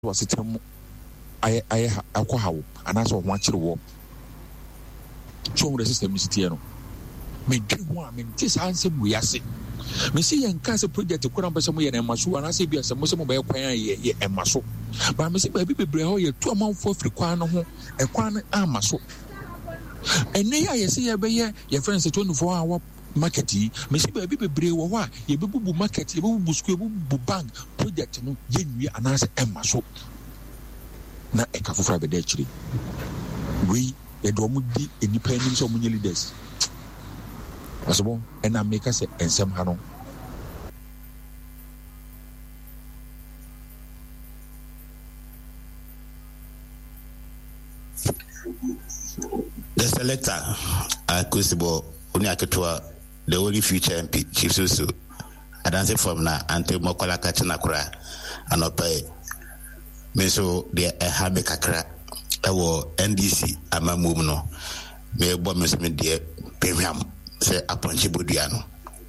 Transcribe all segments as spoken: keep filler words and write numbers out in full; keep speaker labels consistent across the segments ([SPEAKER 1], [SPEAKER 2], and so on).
[SPEAKER 1] was it I I alcohol and that's what watch the war. Show the system is Tiano. Me dream one, me this handsome we are sick. Me see and cast a project to put up somewhere and Masu and I say be as a Muslim by a ye and Maso. But I say baby Breho, you two amount for free quan a quan and Maso. And there I see a bear, your friends a twenty-four hour marketing. Me see baby Breho, why you boo market, you boo school bank project no yen and answer and Maso. Na e ka fofra bede chiri we e do mu di independence of leaders asobo e na make say ensem ha no
[SPEAKER 2] the selector akusibo oni aketwa the only future M P Chief Susu adanse from na ante mokola kachina kura anopai meso de habe kakra ewo N D C amamum no me bo meso me de premium se aponchi bodua no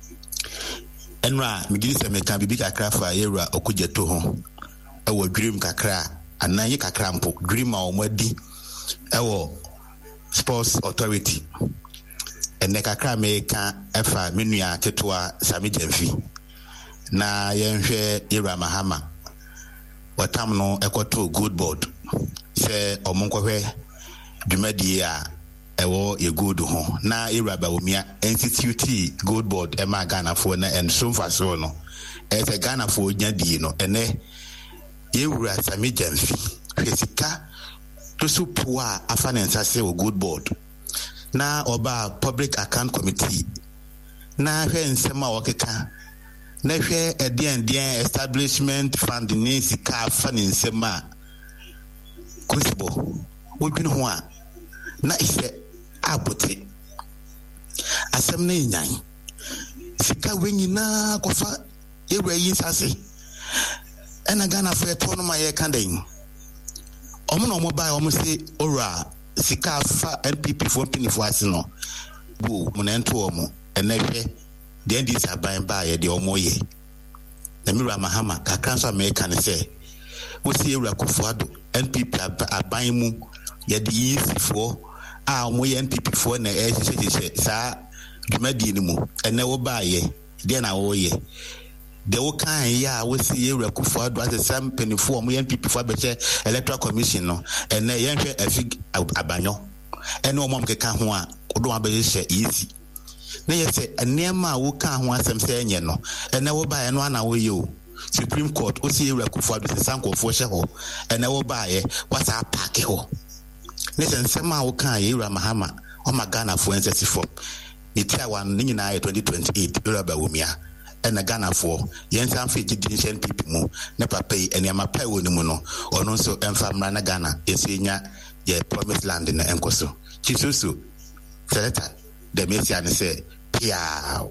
[SPEAKER 2] enra me gidi se me kan bibi kakra fa yewra okujeto ho ewo dream kakra anan ye kakra mpo dream a omadi ewo sports authority enne kakra me kan efa menua tetwa Sami Jemfi na yenhwe yewra Mahama watam no ekoto good board se omonkwohwe dwumadi a ewo ye good ho na iraba omia institute good board e ma Ghana fo na ensomfa so no e se Ghana fo nyadi no ene yewura Sami Jemfi hwesika to supua afanensa se o good board na oba public account committee na hwe nsema okeka na hwe edien dien establishment fund ni sika fa ni nsema kusibo wodwin ho a na ise abote asem na nyan sika wenyina kofa ewra yi sase ena Ghana fa to no ma ye kandan omo no mo ba omo se ora sika fa N P P for pinifo ase no bu mo na ento omo ena hwe the N D C aban ba ye de omoye na Mira Mahama kakran so America ne se wo se Ewura Kufuado N P P aban mu ye de yisifo a omoye N P P fo na e hye sa dwumadi ni mu ene wo ba ye de na wo ye de wo kan ya wo se Ewura Kufuado as some penifo omoye N P P fo be che electoral commission no ene ye hwe afig abanyo ene omom keka ho a odo abaye hye yisi na yese enema wo ka ho asem se enye no ene wo ba ye no ana wo ye o Supreme Court o si Ewura Kufuado se sankofo hye ho ene wo ba ye kwasa park ho ne sensema wo ka ye Ewura Mahama o magana fo ensesi fo ni tia wan ni nyina ye twenty twenty-eight Ewura ba womia ene Ghana fo ye nsam fe gidin people mu ne papa yi enema pa wo ni mu no ono nso emfa mra na Ghana yesenya ye promised land na enkoso chisusu selector the Messiah say Piao.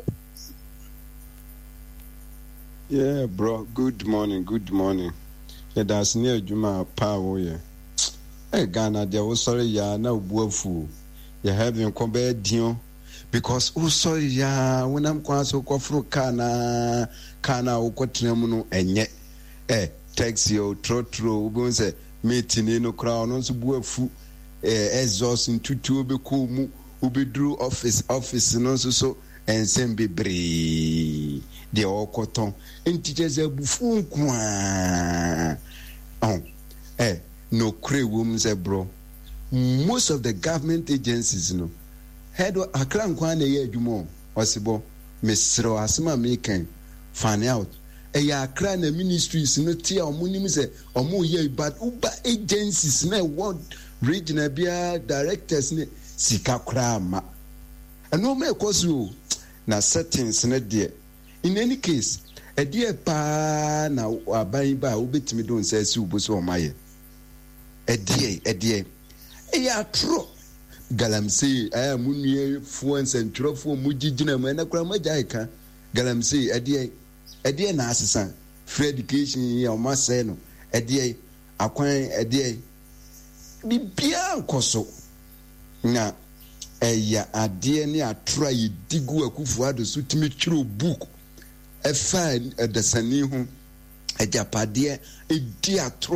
[SPEAKER 3] Yeah, bro. Good morning. Good morning. Yeah, that's near Juma Power. Yeah. Hey, Ghana, they was sorry, ya now buafu. You having combat dion because oh sorry, ya when I'm going to go through Kana Kana or Quatramuno and yet eh taxi or trotro won't say meeting in a crown on buafu eh exhaust into two be cool. Ubidru office office no so so ensem bebre de okoton entiches abufu kwa oh eh no kre wom ze bro most of the government agencies no head akra nkwa na ye adwumo osibo mesro asema mekan fan out e ya akra na ministries no tia omunim se omu ye but uba agencies na what regional bia directors ne sika krama and no make cause you na settings na there in any case e there pa na aban ba obetimi don say si uboso omaye e there e there e ya tro galamsey aya munue fluence and trofo mujigina mu na kra majaika galamsey e there e there na asesa free education ya o ma say no e there akwan e there bibia nkoso na eya ade ne atora ye digu Akufuado so timi twiro book e fa edasani ho ejapade e di atoro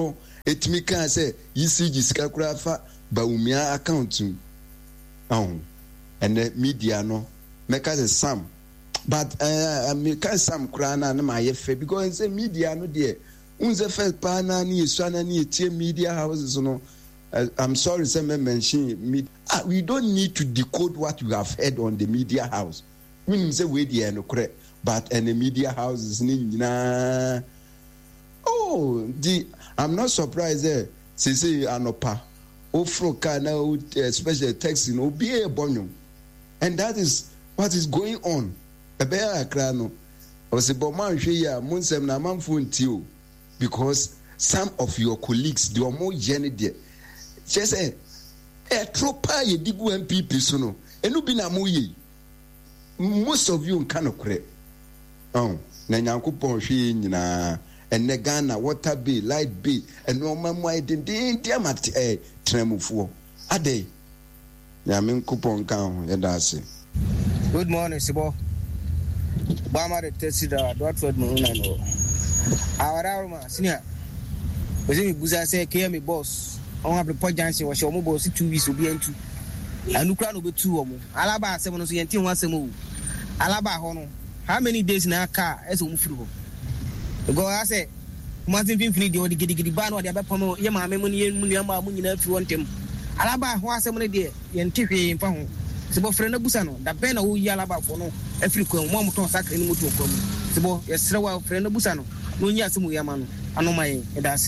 [SPEAKER 3] etimi kan say E C G sika kura fa Bawumia account oh and the media no make us some but uh me can some kura na na ma yefe because say media no there unze first pa na ni esu na ni etie media houses no uh, I'm sorry say me mention me ah, we don't need to decode what you have heard on the media house we say we there no correct but and the media houses ni na oh the I'm not surprised there say say anopa ofroka na special text no be a bonum and that is what is going on ebe akra no o se bo man hwe ya munsem na manfo ntio because some of your colleagues they are more journey there she say e tropa ye digu M P P so no enu bi na mo ye most of you kan okre oh na nyankopon hwe nyina ene Ghana water bill light bill and no mamo identity diamat eh tremufuo ade ya men coupon kan ya dase.
[SPEAKER 4] Good morning Sibo Bama de tesida Dotford mo na no awara ma senior ozi mi buza say K M boss on have the point jansi wa show mo boss two weeks obi antu anukra no betu omo alaba asem no so yenti ho asem o alaba ho no how many days na aka eso mo firi ho go I say Martin Finfini de odi gidi gidi ba no de abepam ye maame mu ne mu nuama mu nyina afi wontem alaba ho asem ne de ye ntehwe mfa ho sebo frɛ na busa no da bɛ na wo yi alaba fo no afiri kwa mo amoto sakre ni moto kwa mu sebo ye srɛ wa frɛ na busa no no nyi asem wo ma no anoma ye e da ase.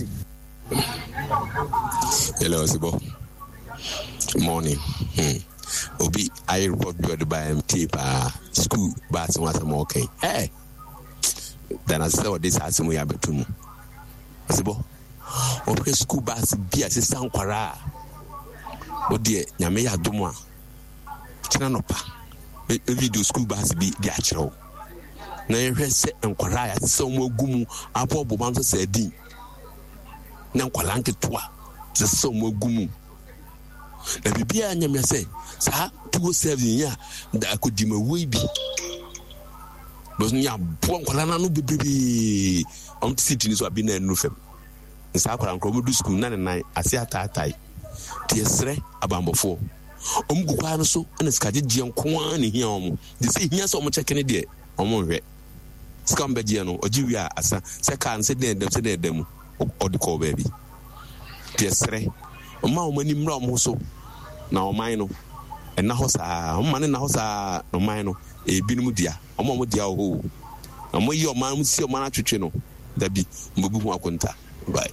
[SPEAKER 5] Hello Sebo morning hmm. Obi I report you by M T pa school but was okay hey then I saw this as we have to Sebo o school bus bi assistant kwara o de nyame ya domo a kina no pa video school bus bi di akiro na yehwe se enkwara ya se mo agumu apo bobam so se din na nkwala nketua se se mo agumu na bibia nyame se sa two seven ya da akodi mawe bi dos nya bon kwala na no bebrebe on city ni so abi na no fam nsa kwala nkro mo du school na nan ase atatai tie sre abambofo omgukwa no so na skaje gye nko ne hia omo de se hia so omo check ne de omo hwe skam beje no ogiwi a asa se kan se de dem se de dem odiko ba bi tie sre oma omo ni mra omo so na oman no ena ho sa omo ne na ho sa no man no e binum dia omo omo dia ho omo yi oman mu si oman atwetwe no da bi mbobu hu akonta bye.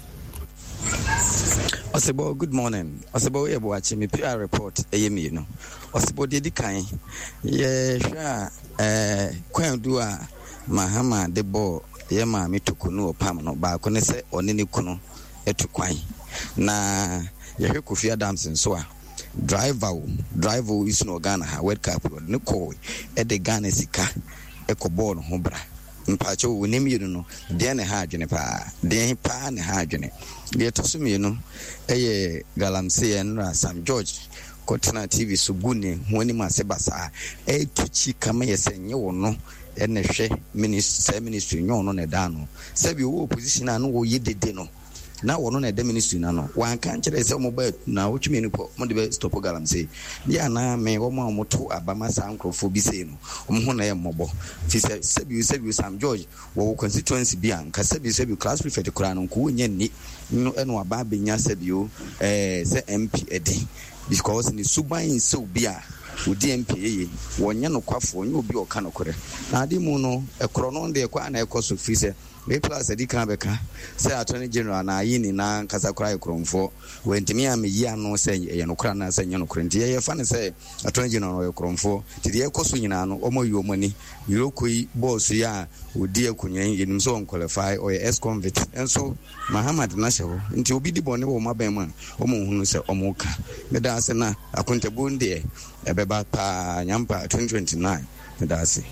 [SPEAKER 6] Osebo, good morning. Osebo, we watching me P R report. Ayemi, you know. Osebo, dedi kai. Ye sha eh kwen dua mahama debo ye ma mi tukunu opam no ba ko ne se onini kunu etu kwan. Na ye hwe Kofi Adams nso a driver driver is no Ghana ha World Cup ne ko e de Ghana sika e ko ball ho bra. Mpacho wonim yinu no de ne ha adwene pa de pa ne ha adwene de tosum yinu eye galamsey enra Sam George Kotena T V sugune honi masebasa e tuchi kama yesenye wono ene hwe minister ministry nyo no ne da no sabi wo opposition anu wo yedede no na wono na de ministry na no wan kan kire se mo ba na wo twemi ni po mo de stop galamsey dia na me wo mo moto abama sankrofo bi sei no mo ho na ye mobo fi se sabi sabi Sam George wo constituency bi an ka sabi sabi class prefect kura no ko nya ni no eno aba benya sabi o eh se M P edi because ni suban se obi a wo D M P ye wonya no kwafo onye obi o ka no kore na ade mu no ekro no de kwa na ekoso fi se me plus edi kan beka say attorney general na yi ni na nkasa kora ekromfo wentimi am yi anu say ye no kora na say ye no kora nti ye fa ne say attorney general ekromfo ti de ekoso nyina no omo yi omani yirokoi boss ya odi akunyan yenim so on qualify or ex convict enso Muhammad na shewo nti obi di bone wo maban ma omo hunu say omo ka me da ase na akontabu nde ebeba pa nyampa twenty twenty-nine me da ase.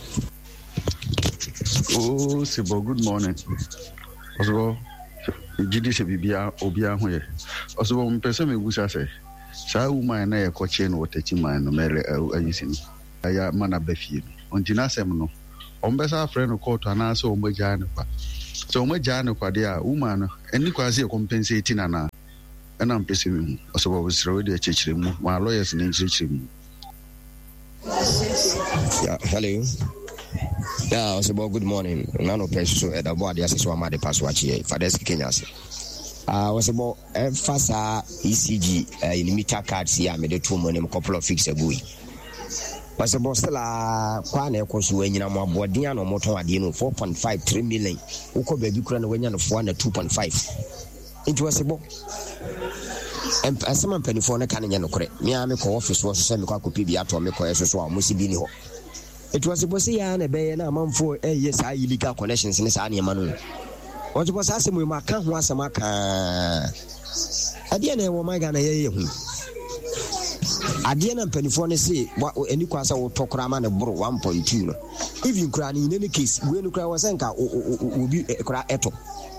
[SPEAKER 7] Oh, Sibo, good morning. Also, Jidi se bibia obia ho ye. Also, mo pese me gusa se. Sa woman na ye koche no wotechi man no mere ayisini. Aya mana befie. Ontina sem no. ombesa friend court ana so omagya ne kwa so omagya ne kwa de a woman no eni kwa se compensate na na na mpese mu osobo wosire we de chechire mu ma lawyers ne chechire mu.
[SPEAKER 8] Yeah, hello. Yeah, osobo good morning. Nano peso e da bo ade aseso amade password here for this Kenyans. Ah, osobo fasa E C G in meter card here me de two money a couple of weeks ago. Osobo stela kwa na ekoso anyina mo abodin ana mo ton ade no four point five three million. Uko baby kura na wanya no four na two point five. Into osobo em asema mpanifo na kan nya no kore me a me ko office wo so me kwa kopi bi ato me ko eso so a mo si bi ni ho. It was supposed to ya na be na amamfo eh yes I illegal connections ni sa na ma no. O supposed to asem we maka ho asem aka ade na e wo ma ga na ye ye hu. Ade na mpanifo ne se eni kwa sa wo tokora ma ne bro one point two no. Even kura ni in any case we no kura wasenka obi kura eto.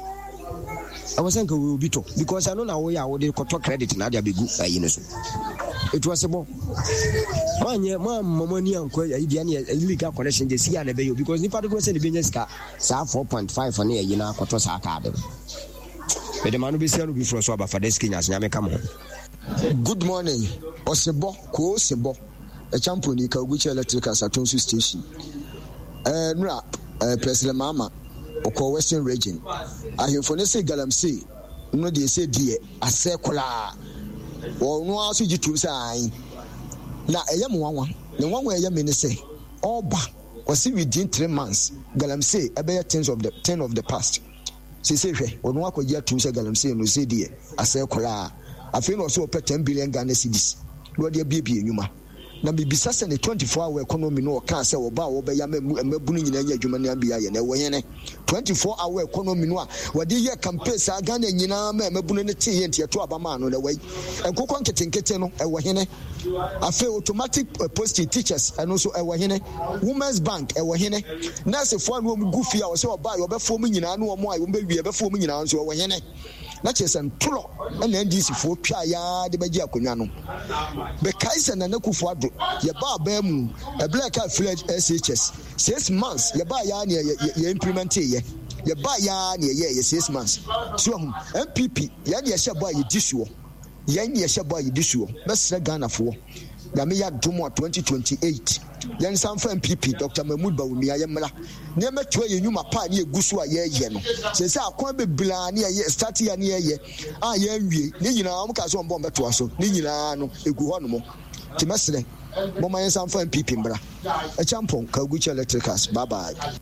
[SPEAKER 8] I was saying we will be to because I know now we are with the credit na dia begu ayi no so. It was about manye mam money and kwa idea na illegal connection je sia na be yo because nipa do say the business ka sa four point five for na ayi na akoto sa card. Be the manu be sia no be for so aba for this Kenya nya me come.
[SPEAKER 9] Good morning. Osebo ko Osebo a champion ni ka Oguchi Electrical Satonsu station. Eh nra President Mama Oko Western region. Ahemfo ne say galamsey no dey say die asekola. Wo no aso gitum sai. Na eye mo wanwa. Ne wanwa eye me ne say oba was within three months galamsey ebe things of the ten of the past. Say say hwe wo no akogya tum say galamsey no say die asekola. Afi no so pay ten billion Ghana cedis. No dey bibie enuma. Na bibisa se ne twenty-four hour economy no ka se wo ba wo be ya mabunu nyina nya adwuma na bia ye na wo yene twenty-four hour economy no a wo de ye campaign sa Ghana nyina ma mabunu ne tie ye ntie to abama no na wai enkokon ketenkete no e wo hene afi automatic uh, posting teachers and also e wo hene women's bank e wo hene nurse fo no mu gufi a wo se wo ba yo be fo mu nyina no wo mo a wo be wie be fo mu nyina so wo hene na chesen tolo na N D C fo twa ya de bagi akonwa no be kaisa na nakufo ado ye ba ba mu a black fledged S H S six months ye ba ya ne ye implement ye ye ba ya ne ye ye six months so M P P ya ne ye hye ba ye disuo ye ne ye hye ba ye disuo be sre Ghana fo ya me ya domo twenty twenty-eight yan san fa M P P Doctor Mahmoud Bawumia ya mla ne metwa ye nyuma pa ne egusu a ye ye no se se akon be bla ne ye start ya ne ye a ye nwie ne nyina am ka so mbo mbeto aso ne nyina no egu ho no mo ti mesre mo ma yan san fa M P P mbra a champon ka Oguchi Electricals. Bye bye.
[SPEAKER 10] Good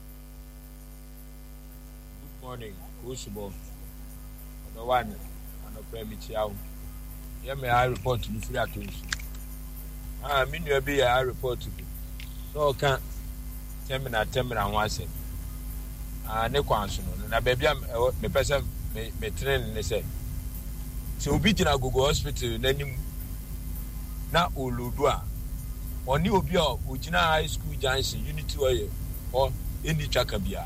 [SPEAKER 10] morning Osbo no one and no permit yawo ye me I report to free attention. Ah, me no be I report to you. So can terminal terminal one say. Ah, ne kwanso no na baby am me person me me train ne say. So obi gina Google hospital nanim na olodu a oni obi a ogina high school junction unity oye or any chaka bia.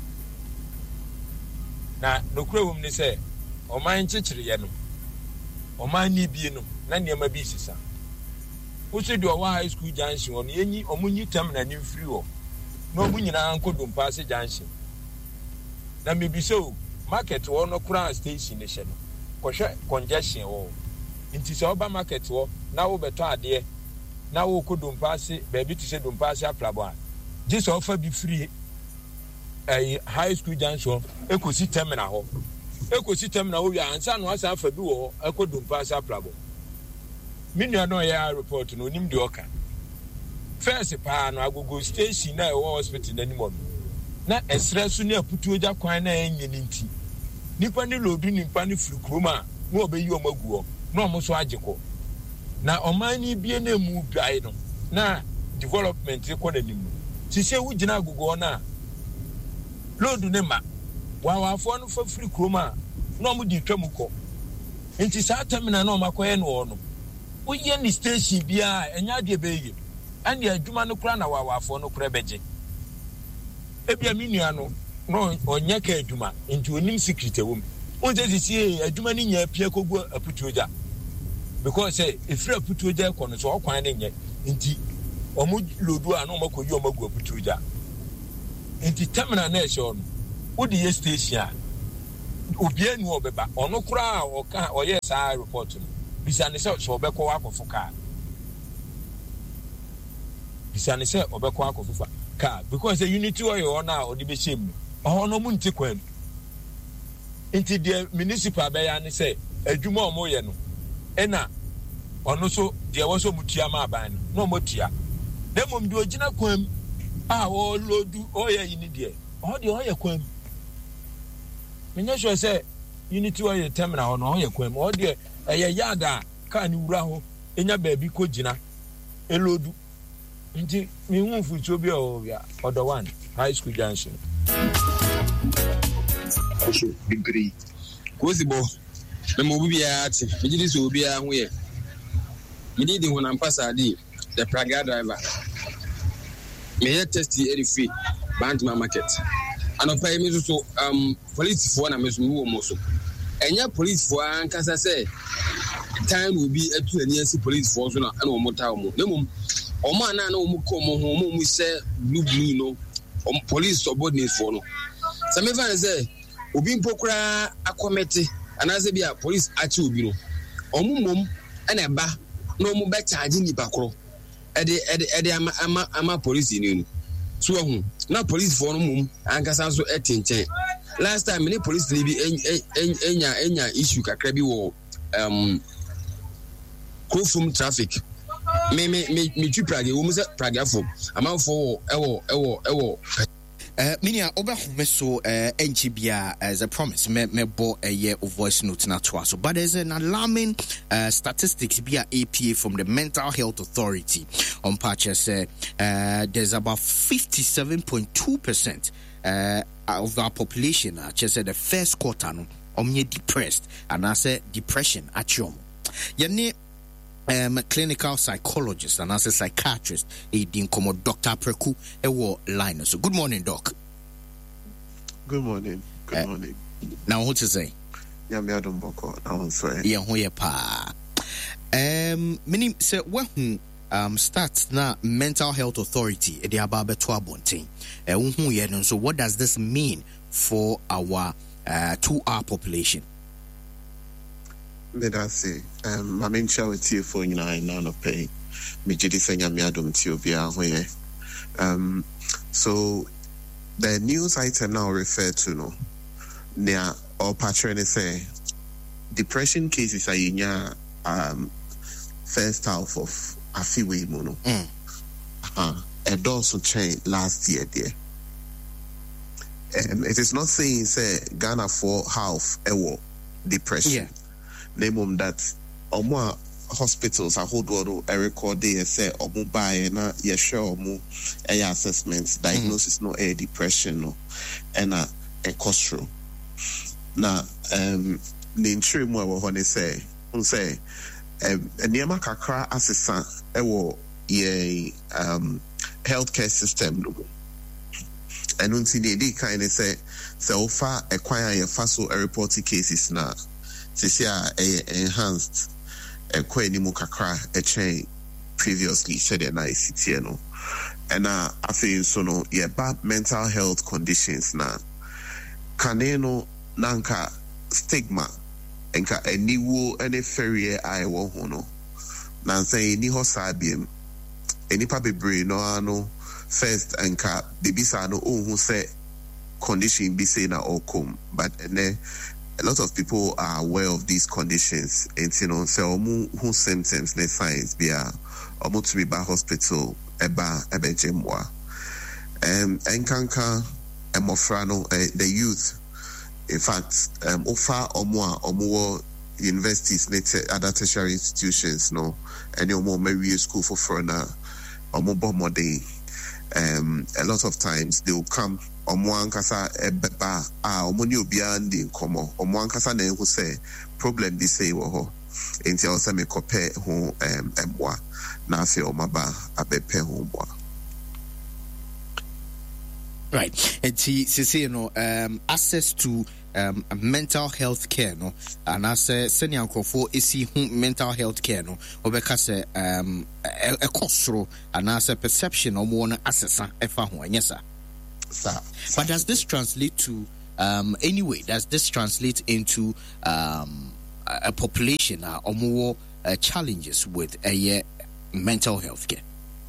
[SPEAKER 10] Na no kure wom ne say o man chichire ye no. O man ni bie no na niam bi sisa. Uche do wa high school junction on yenyi omunyi tam na nim free wo no omunyina ankodum pass junction na me bi so market wo no kura station ne hye no kohwe congestion wo nti se oba market wo na wo beto ade na wo kodum pass baby to say dum pass aplabo a just offer be free eh high school junction ekosi terminal ho ekosi terminal wo wi ansa no asa afa bi wo ekodum pass aplabo. Minya no ya report no nim de oka first pa no agogo station na e hospital na nimon na esre so na aputu oja kwan na enye nti nipa ni lodu nipa ni firi kroma na obeyi omaguo na omoso ageko na omani bie na mu biai no na development ko na nimu sise wugina agogo na lodu ne ma wa wa afo no fa firi kroma na omo di twamuko nti sa terminal na omakoye no no oye ni station bia enya de beye ande adwuma no kura na wawafo no kura beje ebia minua no no onye ka adwuma nti onim secret ewom onje sisi adwuma ni nya pia kogu aputuoja because say efira aputuoja ko no so okwan ne nye nti omo lodu a no makoyi omagu aputuoja nti terminal na ɛhyɛ no wodi yɛ station a obia nu obeba ono kura oka oye saa report no bisa ne se so obekọ akofo car bisa ne se obekọ akofo car because the unity oyo na odi be shem no ono mu nti kwan nti the municipal be ya ne se adwuma omo ye no ena ono so de wo so mutua ma aban no no motua dem mom de ogina kwan a wo lodu oye yi ni de o de oye kwan menya sure say unity wa ye terminal no ye kwam o de eye yada ka ni wura ho enya baabi ko gina elodu nti me hu fucho bi o ya odo one high school junction
[SPEAKER 11] so degree ko si bo me mo bi ya ati me gidi so obi a ho ye me di di ho na mpasa di the praga driver me ye test e free Bandma market anopa me so um police for na me so wo mo so enya police for ankasa say time will be atu ani asi police for so na na wo ta wo nemum omo ana na wo ko mo ho mo mu say blue blue no um, police subordinate for no so me fan say obi mpokura akomete anase bia police achi obi no omo mom na ba na omo be charge ni bakro e de e de e de ama ama, ama police ni no so hu na police for no mum ankasa so etinchen last time ni police ni bi enya enya issue kakra bi wo um Kofum traffic me me me me twi Prague wo mu se Prague fo amanfo ewo ewo ewo
[SPEAKER 12] Uh, Minia Oberhome so uh, Enchibia as a promise me me bo a year of voice note na to so but there's an alarming uh, statistics via A P A from the Mental Health Authority on patches uh, uh, there's about fifty-seven point two percent uh, of our population uh, just said the first quarter no omye depressed and I say depression at yom yene Um, clinical psychologist and as a psychiatrist, a dinkomo Doctor Preku ewo line. So good morning, Doc.
[SPEAKER 13] Good morning. Good uh, morning.
[SPEAKER 12] Now what to say?
[SPEAKER 13] Yeah, me Adam Boko. Now sorry.
[SPEAKER 12] Yeah, who ye pa? Um, many say when um starts na Mental Health Authority e de ababe to abonten. Eh, who ye no. So what does this mean for our uh to our population?
[SPEAKER 13] Let us say, um, my main show with you for nine none of pay. Me jidi senya mi adum tiobia hoye. Um, so the news item now refer to no, near or patron say depression cases are in um first half of afiwe mono. Mm. Uh, and also changed last year there. Um, it is not saying say Ghana for half ewo depression. Yeah. Name that omo hospitals a hold world a record they say omo buy na ye sure omo a assessments diagnosis mm-hmm. no a depression no and a a costro na um the intro mo we want to say on say um niema kakra assessor e wo ye um healthcare system no and until they kind of say so far acquire your fast so a reported cases na Sisi a enhanced a kweni mu kakra a chain previously said a nice city no and uh I feel so no yeah bad mental health conditions na kaneno nanka stigma enka eniwo ene ferie ai wo ho no na say ni ho sabiem eni pa bebre no ano first enka the bisa no ohun say condition be say na okom but ene a lot of people are aware of these conditions and you know so who symptoms ne signs be a omo to be by hospital eba ebejemwa um enkanka emofrano the youth in fact um ofa omo omo universities ne other tertiary institutions no any omo Mary school for frona omo bomode um a lot of times they will come omo ankasa ebeba a omo ni obia ndi nkomo omo ankasa na ehu say problem bi say wo ho enti o say me kope ho em emwa na afi omaba abepe ho mwa.
[SPEAKER 12] Right. And see, see, you know, um, access to um, mental health care, no, and I say, senior Uncle is mental health care, no, or because um, a cost and I say perception or one access, if I want, yes, sir.
[SPEAKER 2] Sir.
[SPEAKER 12] But does this translate to um anyway? Does this translate into um a, a population uh, or more uh, challenges with a uh, mental health care?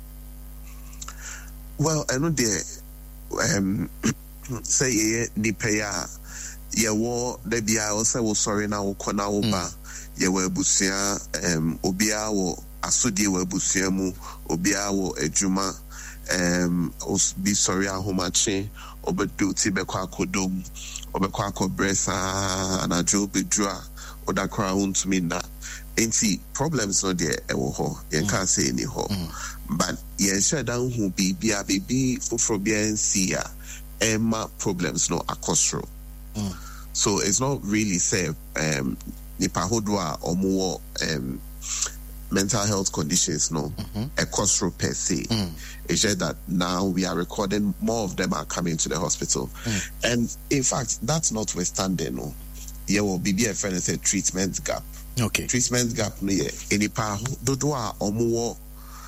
[SPEAKER 2] Well, I know the um say yeah the payer yeah wo the bia also was sorry now kona oba yeah we busia um obia wo asodie we busia mu obia wo adwuma um be sorry ahomache obedu ti be kwa kodom obekwa akobresa anajo bedua odakra untumi na enti problems no there ewo ho ye can say any ho but ye share down who be bia baby for bia see Emma problems no akosro. Mm. So it's not really say um nipa hodwa or more um mental health conditions no mm-hmm. akosro per se. Mm. It's just that now we are recording more of them are coming to the hospital. Mm. And in fact that's notwithstanding no. Yeah will be a friend say treatment gap.
[SPEAKER 12] Okay.
[SPEAKER 2] Treatment gap no yeah. Nipa dodwa or more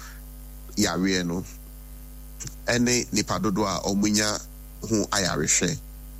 [SPEAKER 2] yare no. Any nipa dodwa or munya who ayarishe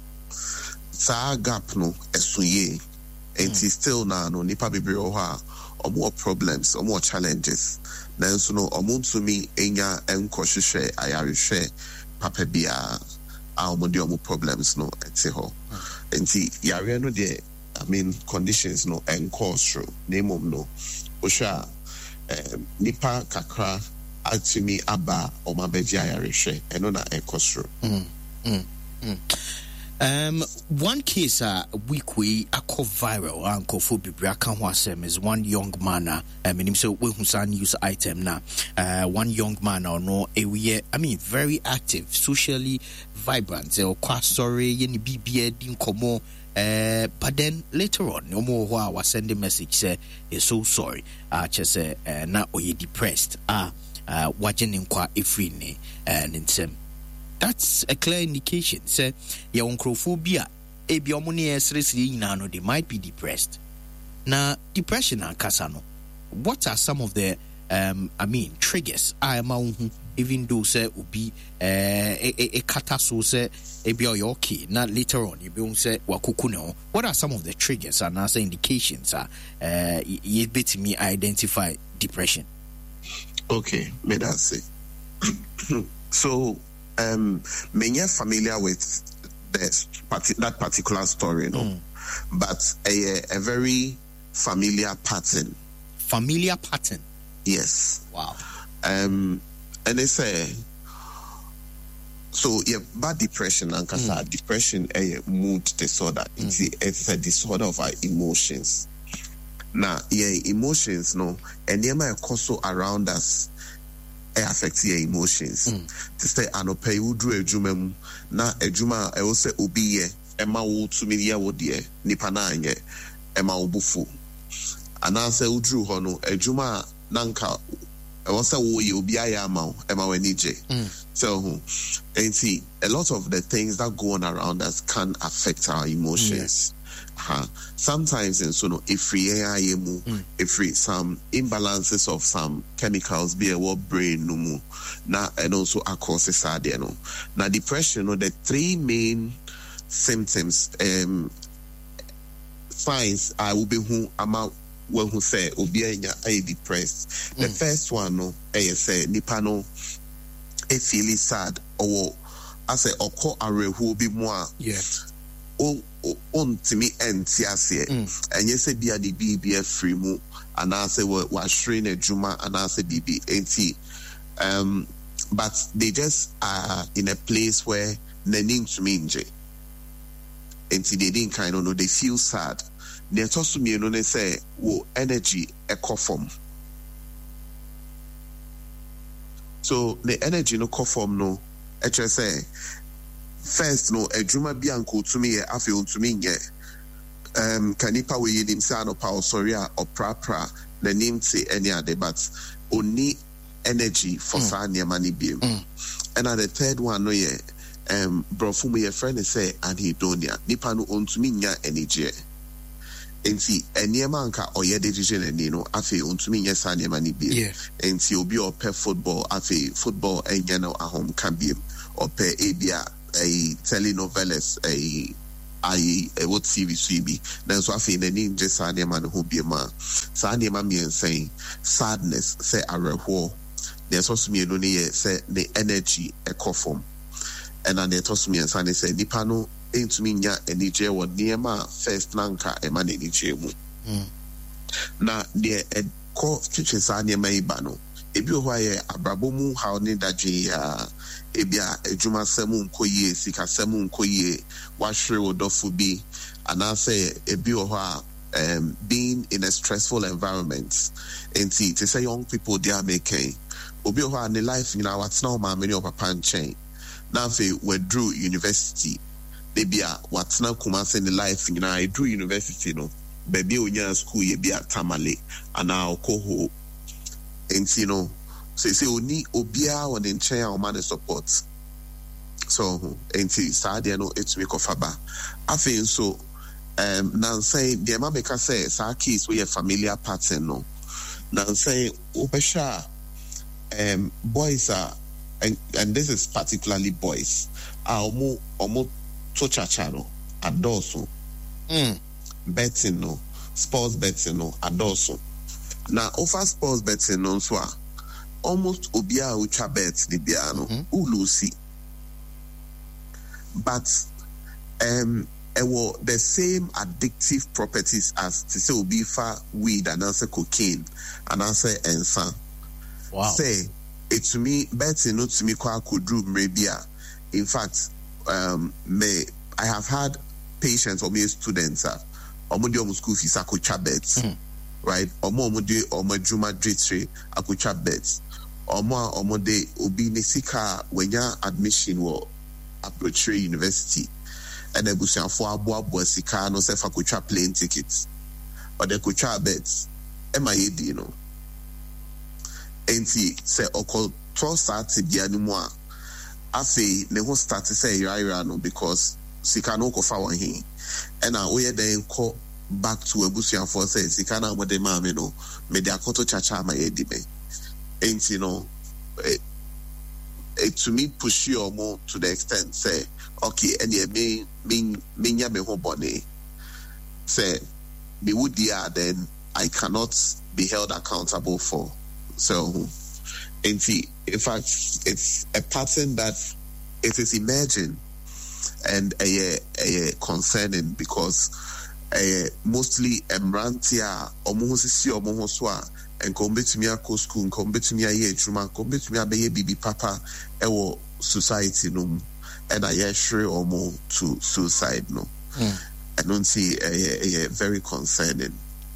[SPEAKER 2] sa gap no esuye and mm. still now no nipa bebre o ha or more problems or more challenges nanso no omo to me enya enkohwehwe ayarishe papa bia a omo de omo problems no ete ho enti yare no de I mean conditions no encourse name no osha um, nipa kakra atumi aba o mabeji ayarishe eno na encourse.
[SPEAKER 12] Mm. Mm, mm. Um, one case uh, week we a co viral uncle for Bibriaka is one young man. Uh, I mean, so we use item now. Uh, one young man or no, a we I mean, very active, socially vibrant. Or quite sorry, any B B didn't come more. Uh, but then later on, no more while was sending message say, "Is so sorry." Uh, just say, uh, now or you depressed. Ah, uh, watching in quite a free ne and in some. That's a clear indication. Say, your oncrophobia, a biomoni stress, no, they might be depressed. Now, depression and casano. What are some of the, um, I mean, triggers? I am even though say will be a cataso say a bioyoki. Not later on, you don't say wakukuno. What are some of the triggers and answer indications? Are uh, you bet me identify depression?
[SPEAKER 2] Okay, may that say. So. Um, many are familiar with this, that particular story, no, mm. but a, a very familiar pattern.
[SPEAKER 12] Familiar pattern.
[SPEAKER 2] Yes.
[SPEAKER 12] Wow.
[SPEAKER 2] Um, and they say, so yeah, bad depression and mm. depression a mood disorder. Mm. It's, it's a disorder of our emotions. Now, yeah, emotions, no, and they might also around us. Affect your emotions. Mm. To say anope you do a juma na a juma I will say obi Emma wo to me ya wo de nipa na anye Emma obufu. Ana say udru ho no a juma nanka I will say wo ye obi aya ma Emma wenije. So and a lot of the things that go on around us can affect our emotions. Uh, sometimes in so no if we mm. if we some imbalances of some chemicals be a what brain no mu na and also across the side no now depression no the three main symptoms um signs I will be who ama when who say obi anya I depressed mm. the first one no I say nipa no e feel sad or I say oko arehu bi mo a
[SPEAKER 12] yes
[SPEAKER 2] o on to me and tiasie and yes be a B B free mu and I say what was shrine a juma and I say B B anti um but they just are in a place where they need to mean j until they didn't kind of know they feel sad they toss to me and they say wo energy echo form so the energy no form no H S A first no adwuma bi anko tumi ye afi ontumi nye um kanipa we yinim say no power sorry a oprapra na nim say any other but only energy for mm. sa niam ani bi mm. and the third one no ye um brofu me friend say anhedonia nipa no ontumi nya energy enti eniema anka oye decision ani no afi ontumi nya sa niam ani bi enti obi o pe football afi football enya no ahom kan bi o pe ebia
[SPEAKER 13] a telenovelas a I a what T V C B. Then so I feel the name just Sanya man who be a man. Sanya man me saying sadness say a reward. There's also me no near say the energy a coffin. And then they toss me and Sanya say Nipano ain't me nya any jail what near ma first nanka a man any jail. Na the a co kitchen Sanya Maibano. If you why a brabomu how need that J ebia ejuma semu nkoye sika semu nkoye wahwere wodofo bi and I say ebi oha um being in a stressful environment and see to say young people they are making obi oha in life you know what's now ma many of papa nchen na fe withdrew university ebia what's now Kumasi in the life you know I drew university no baby onya school ye bia tamale and now koho and you know so say oni obia on the chair or man support so enti sadia no it's make of aba afen so um nan say the ma make say sa case we a familiar pattern no nan say opesha um boys are and, and this is particularly boys are omo omo to chacha no adoso mm betting no sports betting no adoso na offer sports betting no so almost obia ucha bet the biano ulusi but um it was the same addictive properties as to say obifa weed and answer cocaine and answer ensa wow say it to me betting not to me kwa kudru mrebia in fact um may I have had patients or me students uh, omo di school fees akocha bet right omo omo di omo juma dritre akocha bet Omo omo de obi nesika wenya admission wo approach university and ebusian for abo abo sika no se fa kocha plane tickets or the kocha bets am I di no enti se okol twelve start bia ni mu a afi ne ho start say ira no because sika no ko fa won hin and na we den ko back to ebusian for say sika na mo de ma me no me de akoto chacha ma ye di me. And you know, it, it to me push you more to the extent say, okay, and yeah, me me me nya me ho bone say me would dia then I cannot be held accountable for. So, and see, in fact, it's a pattern that it is emerging and a, a, a concerning because a mostly emrantia almost see almost and come to me a school, come to me a year, come to me a baby papa, ewo society no, and I hear sure or more to suicide no. Mm. I don't see a, a, a very concerning.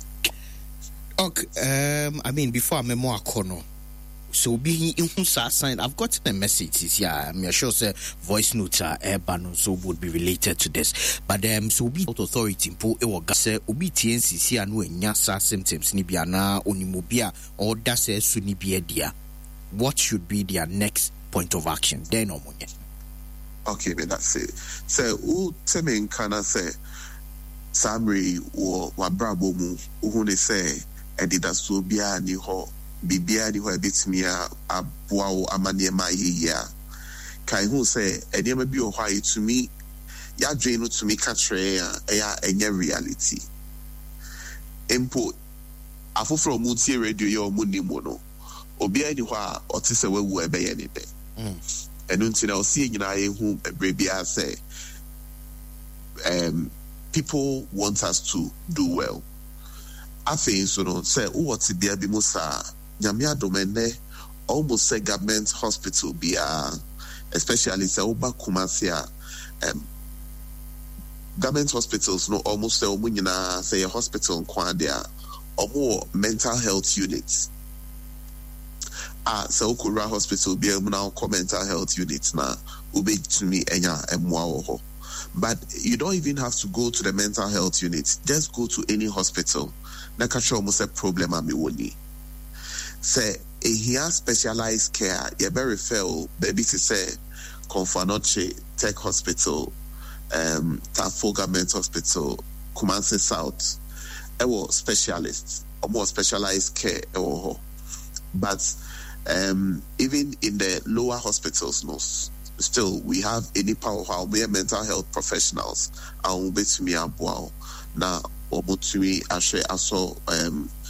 [SPEAKER 12] Okay, um, I mean before I'm more corner. So being in whose sign, I've gotten a message. Yeah, I'm sure say voice notes are urban so would be related to this. But um, so be authority po e woga say obi T N C C anu enya sa symptoms ni bia na onimobia or da say suni bia dia. What should be their next point of action? Then omonye.
[SPEAKER 13] Okay, but that's it. So who teme in kana say Samri or wabrabo mu who they say edida so bia ni ho bibia di ho ebetimi a aboa wo amaniema yeya kai hu say enema bi o hwa to me ya dwen no to me ka tre a ya enye reality empo afoforo mu tie radio ye o mu ni mo no obi ani ho a otise wawu ebe ye ne be enu ntina o sie nyina ye hu ebre bia say um people want us to do well afi so no say what bia bi musa nyamia domene almost say government hospital be uh, especially say Oba Kumasi um government hospitals no almost say omunyina say a hospital kwadia or more mental health units ah so Okura hospital be now mental health units na ube to me enya emwa ho. But you don't even have to go to the mental health unit, just go to any hospital na catch almost a problem ami woni say a here specialized care you be refer baby to say Confanoche Tech Hospital, um Tafo Government Hospital, Kumasi South e was specialists or more specialized care or but um even in the lower hospitals no still we have any power how we are mental health professionals and we bet me aboa na obotumi ahwe aso um